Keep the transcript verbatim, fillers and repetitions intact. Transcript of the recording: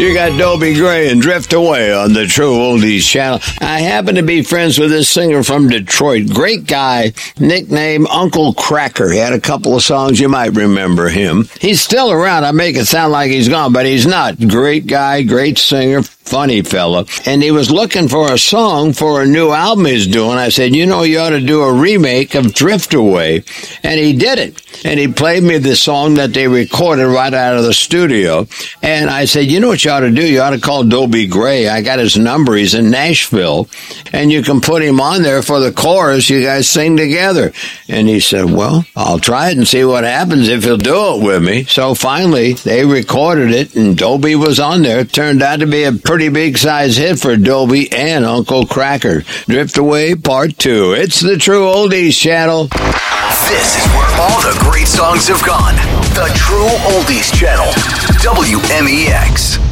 You got Dobie Gray and Drift Away on the True Oldies channel. I happen to be friends with this singer from Detroit. Great guy, nicknamed Uncle Cracker. He had a couple of songs, you might remember him. He's still around. I make it sound like he's gone, but he's not. Great guy, great singer, funny fella. And he was looking for a song for a new album he's doing. I said, you know, you ought to do a remake of Drift Away. And he did it. And he played me the song that they recorded right out of the studio. And I said, you know what you ought to do? You ought to call Dobie Gray. I got his number. He's in Nashville. And you can put him on there for the chorus. You guys sing together. And he said, well, I'll try it and see what happens if he'll do it with me. So finally, they recorded it, and Dobie was on there. It turned out to be a pretty big size hit for Dobie and Uncle Cracker. Drift Away Part two. It's the True Oldies channel. This is where all the great songs have gone. The True Oldies channel. W M E X.